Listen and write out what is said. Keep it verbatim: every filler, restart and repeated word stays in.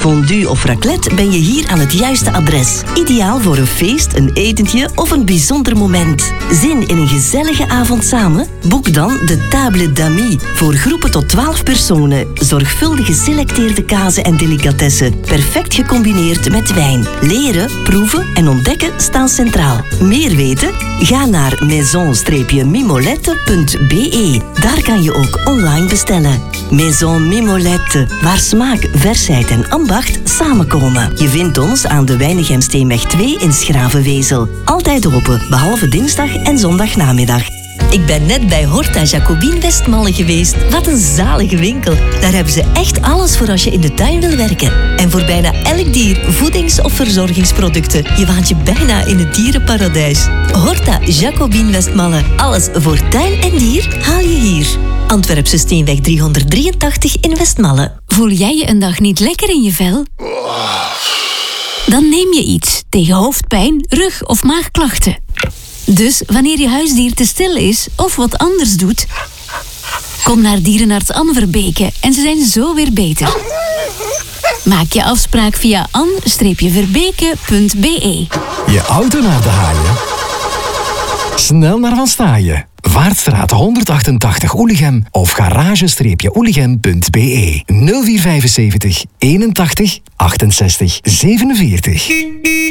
fondue of raclette ben je hier aan het juiste adres. Ideaal voor een feest, een etentje of een bijzonder moment. Zin in een gezellige avond samen? Boek dan de Table d'Amis voor groepen tot twaalf personen. Zorgvuldig geselecteerde kazen en delicatessen. Perfect gecombineerd met wijn. Leren, proeven en ontdekken staan centraal. Meer weten? Ga naar maison mimolette punt be. Daar kan je ook online bestellen. Maison Mimolette, waar smaak, versheid en ambacht samenkomen. Je vindt ons aan de Weinigem-Steenweg twee in Schravenwezel. Altijd open, behalve dinsdag en zondagnamiddag. Ik ben net bij Horta Jacobin Westmalle geweest. Wat een zalige winkel. Daar hebben ze echt alles voor als je in de tuin wil werken. En voor bijna elk dier voedings- of verzorgingsproducten. Je waant je bijna in het dierenparadijs. Horta Jacobin Westmalle. Alles voor tuin en dier haal je hier. Antwerpse Steenweg driehonderddrieëntachtig in Westmalle. Voel jij je een dag niet lekker in je vel? Dan neem je iets tegen hoofdpijn, rug- of maagklachten. Dus wanneer je huisdier te stil is of wat anders doet, kom naar dierenarts Anne Verbeke en ze zijn zo weer beter. Maak je afspraak via an verbeke punt be. Je auto naar de haaien? Snel naar Van Staaien. Vaartstraat honderdachtentachtig Oelichem of garage-oelichem punt be. nul vier vijfenzeventig eenentachtig achtenzestig zevenenveertig.